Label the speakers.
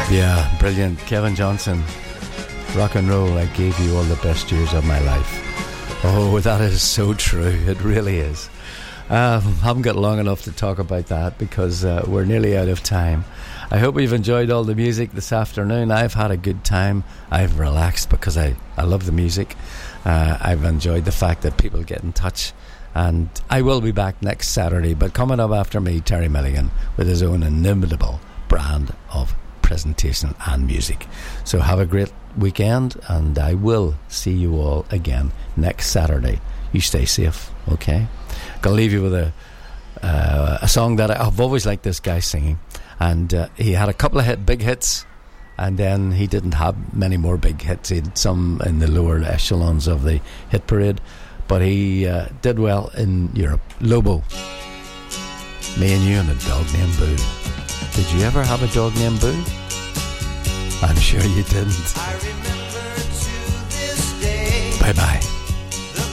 Speaker 1: Yeah, brilliant. Kevin Johnson, rock and roll, I gave you all the best years of my life. Oh, that is so true. It really is. Haven't got long enough to talk about that because we're nearly out of time. I hope you've enjoyed all the music this afternoon. I've had a good time. I've relaxed because I love the music. I've enjoyed the fact that people get in touch. And I will be back next Saturday. But coming up after me, Terry Milligan, with his own inimitable brand of presentation and music. So have a great weekend, and I will see you all again next Saturday. You stay safe, okay? Gonna leave you with a song that I've always liked this guy singing, and he had a couple of big hits, and then he didn't have many more big hits. He had some in the lower echelons of the hit parade, but he did well in Europe. Lobo, me and you and a dog named Boo. Did you ever have a dog named Boo? I'm sure you didn't.
Speaker 2: I remember